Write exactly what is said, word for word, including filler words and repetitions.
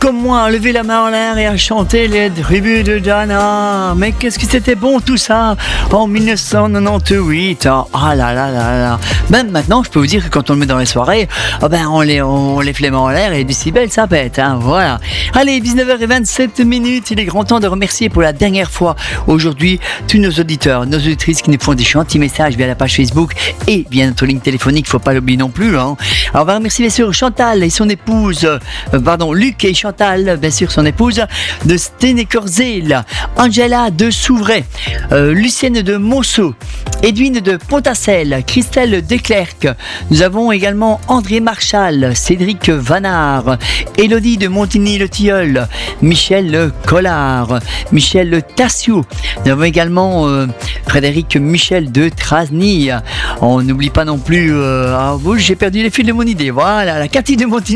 comme moi, à lever la main en l'air et à chanter les tribus de Dana. Mais qu'est-ce que c'était bon tout ça en dix-neuf cent quatre-vingt-dix-huit. Ah là là là là. Même maintenant, je peux vous dire que quand on le met dans les soirées, oh ben on les, on les fait les mains en l'air et les décibels ça pète. Hein, voilà. Allez, dix-neuf heures vingt-sept minutes. Il est grand temps de remercier pour la dernière fois aujourd'hui tous nos auditeurs, nos auditrices qui nous font des gentils messages via la page Facebook et via notre ligne téléphonique. Faut pas l'oublier non plus. Hein. Alors on va remercier bien sûr Chantal et son épouse, euh, pardon, Luc et Chantal. Bien sûr son épouse de Sténécorzel, Angela de Souvray, euh, Lucienne de Monceau, Edwine de Pontassel, Christelle Declercq. Nous avons également André Marchal, Cédric Vanard, Élodie de Montigny-le-Tilleul, Michel Collard, Michel Tassio. Nous avons également euh, Frédéric Michel de Trasny. On n'oublie pas non plus euh, ah, j'ai perdu les fils de mon idée. Voilà, la Cathy de Montigny.